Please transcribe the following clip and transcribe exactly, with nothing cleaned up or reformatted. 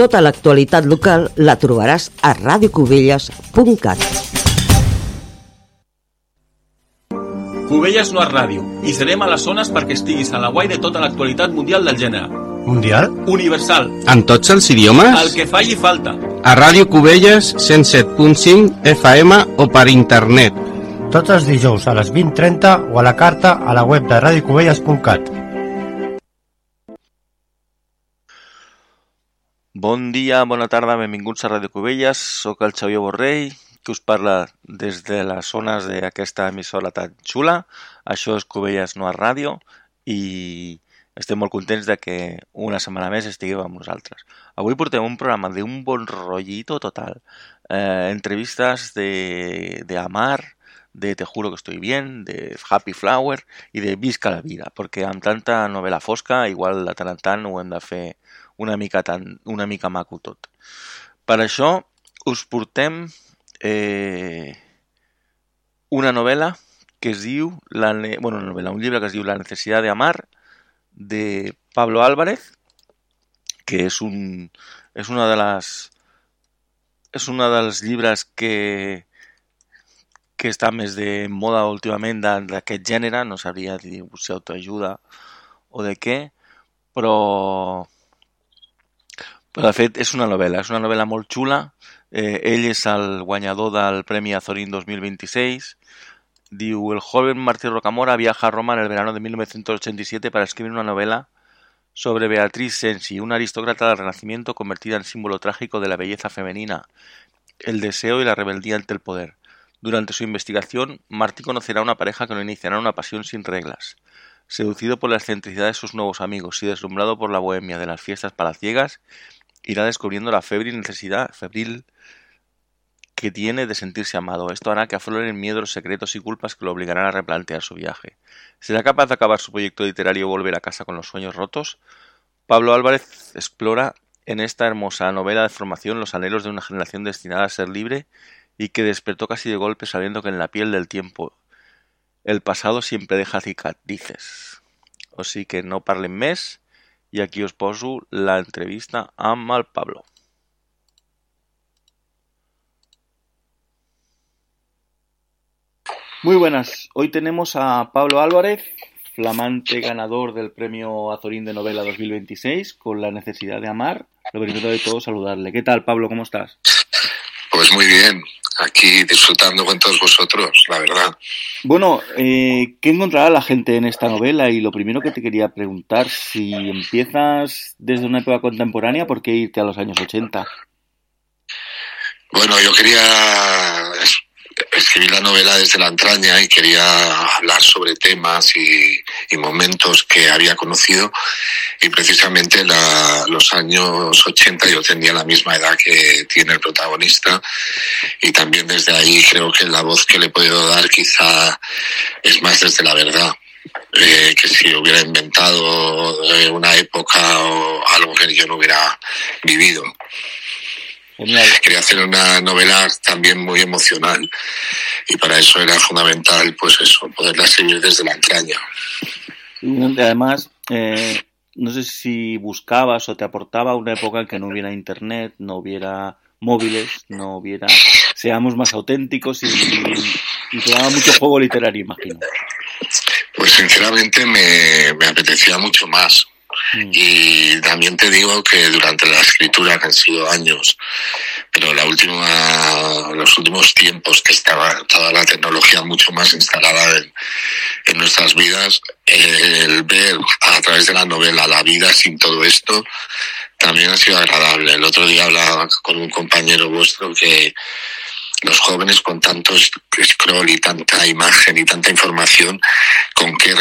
Tota l'actualitat local la trobaràs a radio cubelles punt cat. Cubelles no és ràdio, i serem a les zones perquè estiguis a la guai de tota l'actualitat mundial del gènere. Mundial? Universal. En tots els idiomes? El que faci falta. A Ràdio Cubelles cent set punt cinc F M o per internet. Tots els dijous a les vint trenta o a la carta a la web de radio cubelles punt cat. Bon dia, bona tarda, benvinguts a Ràdio Cubelles. Soc el Xavier Borrell, que us parla des de les zones d'aquesta emissora tan xula. Això és Cubelles no és ràdio i estem molt contents de que una setmana més estigueu amb nosaltres. Avui portem un programa d'un bon rotllito total. Eh, entrevistes de, de Amar, de Te juro que estoy bien, de Happy Flower i de Visca la vida, perquè amb tanta novel·la fosca, igual de tant en tant ho hem de fer una mica, tan, una mica maco tot. Per això us portem eh, una novel·la que es diu, la, bueno, una novel·la, un llibre que es diu La necesidad de amar, de Pablo Álvarez, que és un és una de les és una dels llibres que que està més de moda últimament d'aquest gènere, no sabria dir si autoajuda o de què, però però de fet és una novel·la, és una novel·la molt xula. Eh, ell és el guanyador del Premi Azorín dos mil veintiséis. Diu, el joven Martí Rocamora viaja a Roma en el verano de mil novecientos ochenta y siete para escribir una novela sobre Beatriz Cenci, una aristócrata del Renacimiento convertida en símbolo trágico de la belleza femenina, el deseo y la rebeldía ante el poder. Durante su investigación, Martí conocerá a una pareja que lo iniciará en una pasión sin reglas. Seducido por la excentricidad de sus nuevos amigos y deslumbrado por la bohemia de las fiestas palaciegas, irá descubriendo la febril necesidad febril que tiene de sentirse amado. Esto hará que afloren miedos secretos y culpas que lo obligarán a replantear su viaje. ¿Será capaz de acabar su proyecto literario y volver a casa con los sueños rotos? Pablo Álvarez explora en esta hermosa novela de formación los anhelos de una generación destinada a ser libre y que despertó casi de golpe sabiendo que en la piel del tiempo el pasado siempre deja cicatrices. Así que no parlen més i aquí us poso la entrevista amb el Pablo. Muy buenas, hoy tenemos a Pablo Álvarez, flamante ganador del Premio Azorín de Novela dos mil veintiséis, con La necesidad de amar. Lo primero de todo, saludarle. ¿Qué tal, Pablo? ¿Cómo estás? Pues muy bien, aquí disfrutando con todos vosotros, la verdad. Bueno, eh, ¿qué encontrará la gente en esta novela? Y lo primero que te quería preguntar, si empiezas desde una época contemporánea, ¿por qué irte a los años ochenta? Bueno, yo quería escribir la novela desde la entraña y quería hablar sobre temas y, y momentos que había conocido, y precisamente la, los años ochenta yo tenía la misma edad que tiene el protagonista, y también desde ahí creo que la voz que le he podido dar quizá es más desde la verdad. Eh, que si hubiera inventado eh, una época o algo que yo no hubiera vivido. Genial. Quería hacer una novela también muy emocional y para eso era fundamental, pues eso, poderla escribir desde la entraña. Y además, eh, no sé si buscabas o te aportaba una época en que no hubiera internet, no hubiera móviles, no hubiera... Seamos más auténticos y, y te daba mucho juego literario, imagino. Pues sinceramente me, me apetecía mucho más. Mm. Y también te digo que durante la escritura, que han sido años, pero la última, los últimos tiempos que estaba toda la tecnología mucho más instalada en, en nuestras vidas, el ver a través de la novela la vida sin todo esto también ha sido agradable. El otro día hablaba con un compañero vuestro que los jóvenes con tanto scroll y tanta imagen y tanta información, ¿con qué